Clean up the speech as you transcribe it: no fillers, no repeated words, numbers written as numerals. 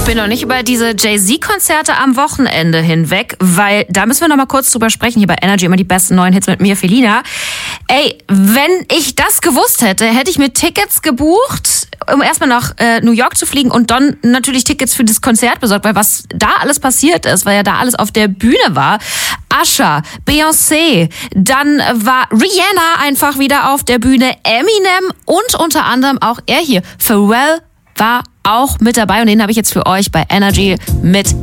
bin noch nicht über diese Jay-Z-Konzerte am Wochenende hinweg, weil da müssen wir noch mal kurz drüber sprechen. Hier bei Energy immer die besten neuen Hits mit mir, Felina. Ey, wenn ich das gewusst hätte, hätte ich mir Tickets gebucht, um erstmal nach New York zu fliegen und dann natürlich Tickets für das Konzert besorgt, weil was da alles passiert ist, weil ja da alles auf der Bühne war. Usher, Beyoncé, dann war Rihanna einfach wieder auf der Bühne, Eminem und unter anderem auch er hier, Pharrell, war auch mit dabei und den habe ich jetzt für euch bei Energy mit